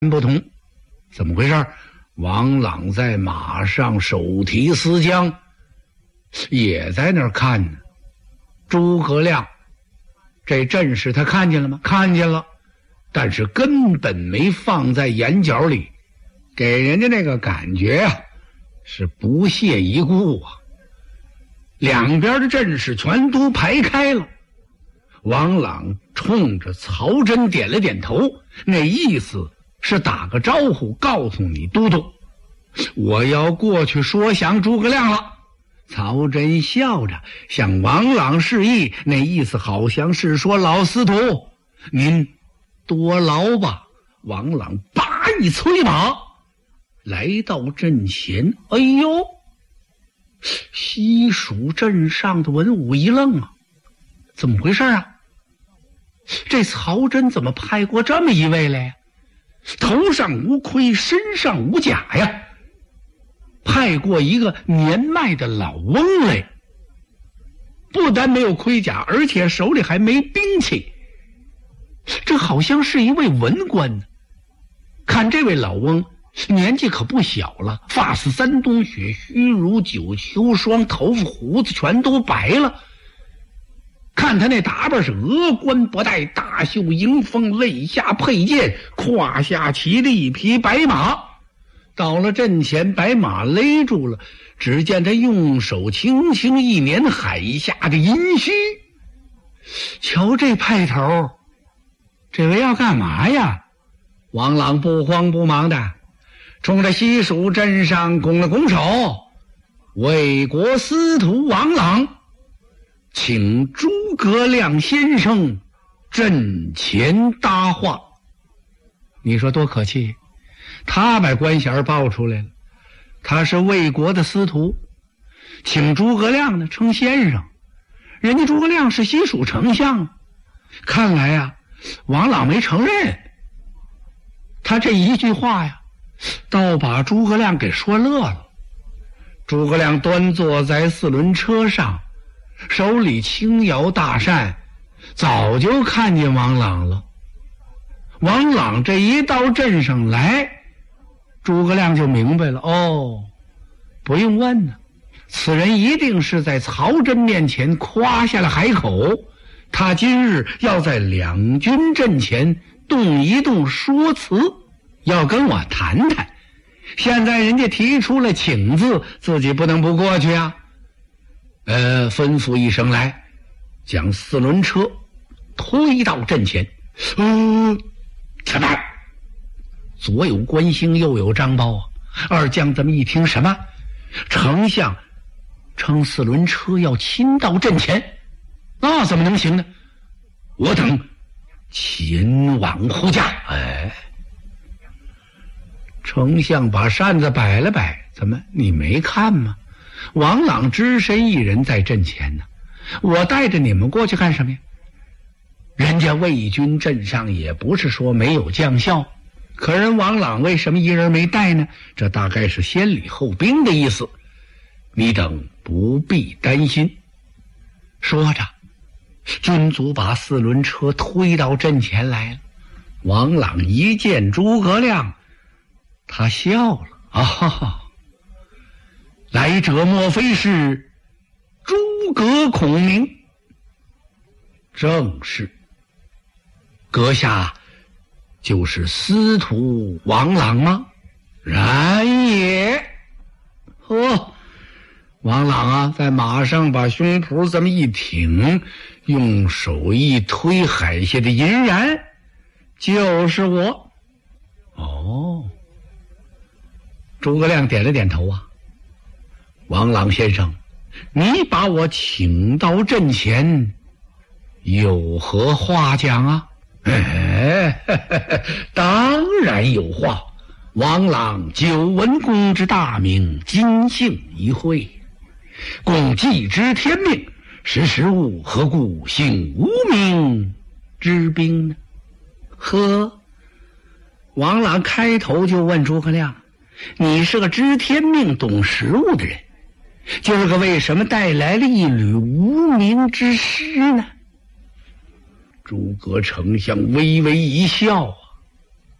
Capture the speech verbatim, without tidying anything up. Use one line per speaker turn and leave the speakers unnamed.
不同。怎么回事？王朗在马上手提丝缰，也在那儿看呢。诸葛亮这阵势他看见了吗？看见了，但是根本没放在眼角里，给人家那个感觉啊，是不屑一顾啊。两边的阵势全都排开了。王朗冲着曹真点了点头，那意思是打个招呼，告诉你都督，我要过去说降诸葛亮了。曹真笑着向王朗示意，那意思好像是说，老司徒您多劳吧。王朗叭一催马来到阵前，哎呦，西蜀镇上的文武一愣啊，怎么回事啊？这曹真怎么派过这么一位来呀？头上无盔，身上无甲呀，派过一个年迈的老翁来，不但没有盔甲，而且手里还没兵器，这好像是一位文官呢。看这位老翁年纪可不小了，发似三冬雪，须如九秋霜，头发胡子全都白了。看他那打扮是峨冠博带，大袖迎风，肋下佩剑，胯下骑的一匹白马。到了阵前，白马勒住了，只见他用手轻轻一捻海下的银须。瞧这派头，这位要干嘛呀？王朗不慌不忙的冲着西蜀镇上拱了拱手，魏国司徒王朗，请诸葛亮先生阵前搭话。你说多可气，他把官衔报出来了，他是魏国的司徒，请诸葛亮呢称先生，人家诸葛亮是西蜀丞相。看来呀、啊，王朗没承认。他这一句话呀，倒把诸葛亮给说乐了。诸葛亮端坐在四轮车上，手里轻摇大扇，早就看见王朗了。王朗这一到镇上来，诸葛亮就明白了，哦，不用问呢，此人一定是在曹真面前夸下了海口，他今日要在两军阵前动一动说辞，要跟我谈谈。现在人家提出了请字，自己不能不过去啊。呃，吩咐一声来，将四轮车推到阵前。嗯，且慢！左有关兴，右有张苞啊。二将这么一听，什么？丞相乘四轮车要亲到阵前，那怎么能行呢？我等前往护驾。哎，丞相把扇子摆了摆，怎么你没看吗？王朗只身一人在阵前呢，我带着你们过去干什么呀？人家魏军阵上也不是说没有将校，可人王朗为什么一人没带呢？这大概是先礼后兵的意思，你等不必担心。说着，军卒把四轮车推到阵前来了。王朗一见诸葛亮，他笑了，啊哈哈，来者莫非是诸葛孔明？正是，阁下就是司徒王朗吗？然也。呵，王朗啊，在马上把胸脯这么一挺，用手一推海下的银髯，就是我。哦，诸葛亮点了点头啊。王朗先生，你把我请到阵前，有何话讲啊？哎，呵呵呵，当然有话。王朗久闻公之大名，今幸一会，公既知天命，识时务，何故兴无名之兵呢？呵，王朗开头就问诸葛亮，你是个知天命懂时务的人，今儿个为什么带来了一缕无名之师呢？诸葛丞相微微一笑，